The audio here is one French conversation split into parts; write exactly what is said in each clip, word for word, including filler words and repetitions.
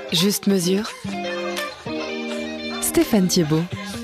Juste mesure. Stéphane Thiebaud.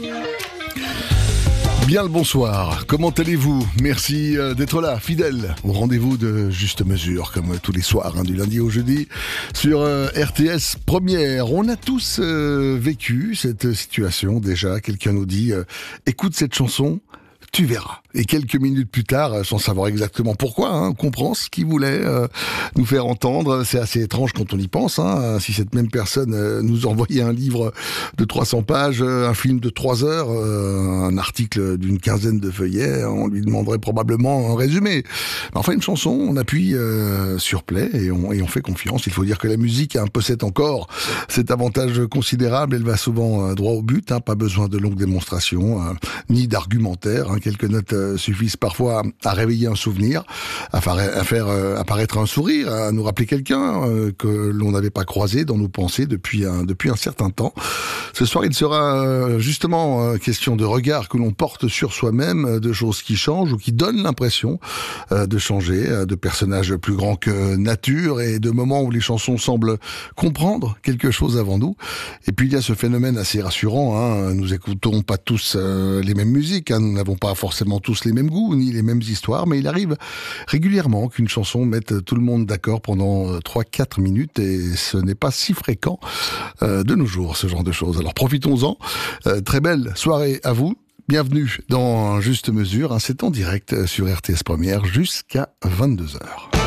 Bien le bonsoir, comment allez-vous? Merci d'être là, fidèle au rendez-vous de Juste Mesure, comme tous les soirs, hein, du lundi au jeudi, sur euh, R T S Première. On a tous euh, vécu cette situation déjà, quelqu'un nous dit euh, « Écoute cette chanson ». Tu verras. Et quelques minutes plus tard, sans savoir exactement pourquoi, hein, on comprend ce qu'il voulait euh, nous faire entendre. C'est assez étrange quand on y pense. Hein. Si cette même personne euh, nous envoyait un livre de trois cents pages, un film de trois heures, euh, un article d'une quinzaine de feuillets, on lui demanderait probablement un résumé. Mais enfin, une chanson, on appuie euh, sur play et on, et on fait confiance. Il faut dire que la musique possède encore cet avantage considérable. Elle va souvent euh, droit au but, hein, pas besoin de longues démonstrations, euh, ni d'argumentaire. Hein. Quelques notes euh, suffisent parfois à réveiller un souvenir, à faire, à faire euh, apparaître un sourire, à nous rappeler quelqu'un euh, que l'on n'avait pas croisé dans nos pensées depuis un, depuis un certain temps. Ce soir, il sera euh, justement euh, question de regard que l'on porte sur soi-même, euh, de choses qui changent ou qui donnent l'impression euh, de changer, euh, de personnages plus grands que nature et de moments où les chansons semblent comprendre quelque chose avant nous. Et puis, il y a ce phénomène assez rassurant. Hein, nous écoutons pas tous euh, les mêmes musiques, hein, nous n'avons pas forcément tous les mêmes goûts, ni les mêmes histoires, mais il arrive régulièrement qu'une chanson mette tout le monde d'accord pendant trois quatre minutes, et ce n'est pas si fréquent euh, de nos jours, ce genre de choses. Alors profitons-en, euh, très belle soirée à vous, bienvenue dans Juste Mesure, hein, c'est en direct sur R T S Première jusqu'à vingt-deux heures.